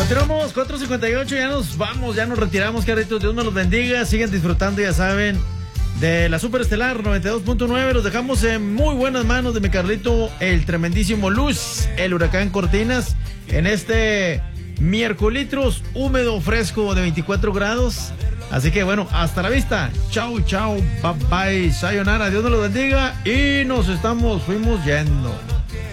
Continuamos, 4:58, ya nos vamos, ya nos retiramos, Carlitos, Dios nos los bendiga, sigan disfrutando, ya saben, de la Superestelar 92.9, los dejamos en muy buenas manos de mi Carlito, el tremendísimo Luz, el huracán Cortinas, en este miércoles húmedo, fresco de 24 grados, así que bueno, hasta la vista, chau, chau, bye bye, sayonara, Dios nos los bendiga y fuimos yendo.